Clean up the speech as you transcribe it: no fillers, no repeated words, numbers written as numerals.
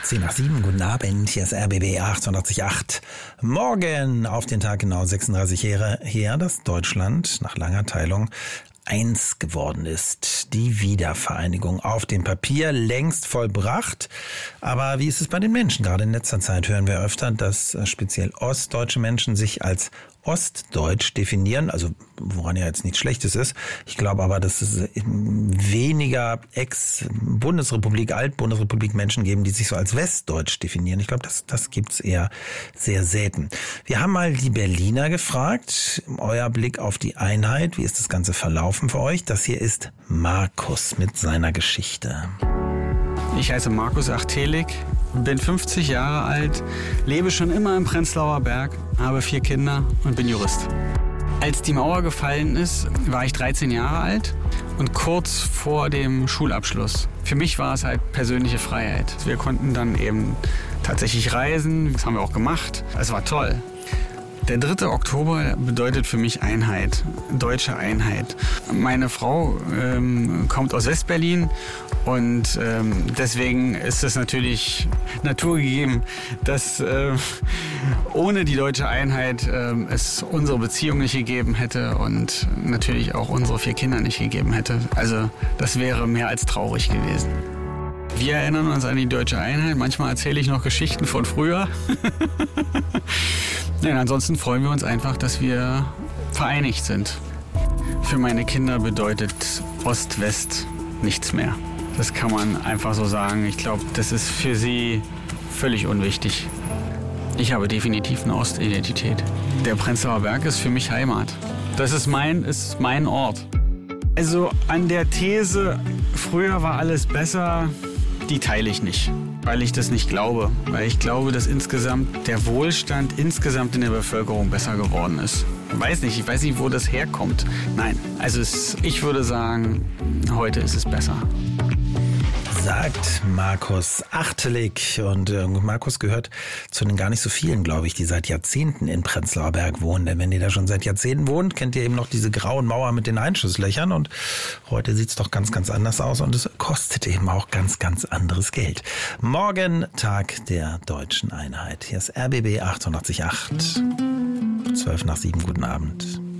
10 nach 7, guten Abend, hier ist RBB 88.8. Morgen auf den Tag genau 36 Jahre her, dass Deutschland nach langer Teilung eins geworden ist. Die Wiedervereinigung auf dem Papier längst vollbracht. Aber wie ist es bei den Menschen? Gerade in letzter Zeit hören wir öfter, dass speziell ostdeutsche Menschen sich als ostdeutsch definieren, also woran ja jetzt nichts Schlechtes ist. Ich glaube aber, dass es weniger Ex-Bundesrepublik, Alt-Bundesrepublik Menschen geben, die sich so als westdeutsch definieren. Ich glaube, das gibt's eher sehr selten. Wir haben mal die Berliner gefragt, euer Blick auf die Einheit, wie ist das Ganze verlaufen für euch? Das hier ist Markus mit seiner Geschichte. Ich heiße Markus Achtelik, bin 50 Jahre alt, lebe schon immer im Prenzlauer Berg, habe 4 Kinder und bin Jurist. Als die Mauer gefallen ist, war ich 13 Jahre alt und kurz vor dem Schulabschluss. Für mich war es halt persönliche Freiheit. Wir konnten dann eben tatsächlich reisen, das haben wir auch gemacht. Es war toll. Der 3. Oktober bedeutet für mich Einheit, deutsche Einheit. Meine Frau kommt aus Westberlin und deswegen ist es natürlich naturgegeben, dass ohne die deutsche Einheit es unsere Beziehung nicht gegeben hätte und natürlich auch unsere 4 Kinder nicht gegeben hätte. Also das wäre mehr als traurig gewesen. Wir erinnern uns an die deutsche Einheit. Manchmal erzähle ich noch Geschichten von früher. Ja, ansonsten freuen wir uns einfach, dass wir vereinigt sind. Für meine Kinder bedeutet Ost-West nichts mehr. Das kann man einfach so sagen. Ich glaube, das ist für sie völlig unwichtig. Ich habe definitiv eine Ostidentität. Der Prenzlauer Berg ist für mich Heimat. Das ist mein Ort. Also an der These, früher war alles besser, die teile ich nicht, weil ich das nicht glaube. Weil ich glaube, dass insgesamt der Wohlstand insgesamt in der Bevölkerung besser geworden ist. Ich weiß nicht, wo das herkommt. Nein, also ich würde sagen, heute ist es besser. Sagt Markus Achtelik. Und Markus gehört zu den gar nicht so vielen, glaube ich, die seit Jahrzehnten in Prenzlauer Berg wohnen. Denn wenn ihr da schon seit Jahrzehnten wohnt, kennt ihr eben noch diese grauen Mauer mit den Einschusslöchern. Und heute sieht's doch ganz, ganz anders aus. Und es kostet eben auch ganz, ganz anderes Geld. Morgen Tag der deutschen Einheit. Hier ist RBB 88.8. 12 nach 7, guten Abend.